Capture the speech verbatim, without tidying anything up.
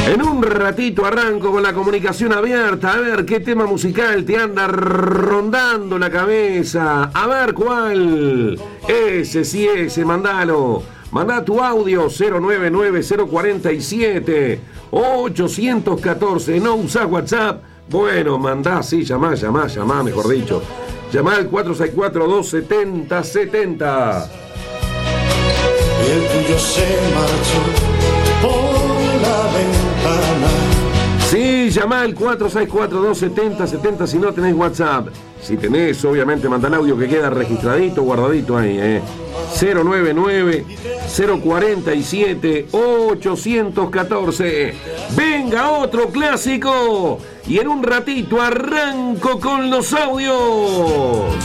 En un ratito arranco con la comunicación abierta. A ver qué tema musical te anda rondando la cabeza. A ver cuál. Ese sí, ese, mandalo. Mandá tu audio cero nueve nueve cero cuatro siete ocho uno cuatro. ¿No usás WhatsApp? Bueno, mandá, sí, llamá, llamá, llamá, mejor dicho. Llamá al cuatro seis cuatro, dos siete cero siete cero. Y el tuyo se marchó por la ventana. Sí, llamá al cuatro seis cuatro, dos siete cero siete cero si no tenés WhatsApp. Si tenés, obviamente, mandá el audio que queda registradito, guardadito ahí, ¿eh? cero nueve nueve cero cuatro siete ocho uno cuatro. Venga, otro clásico. Y en un ratito arranco con los audios.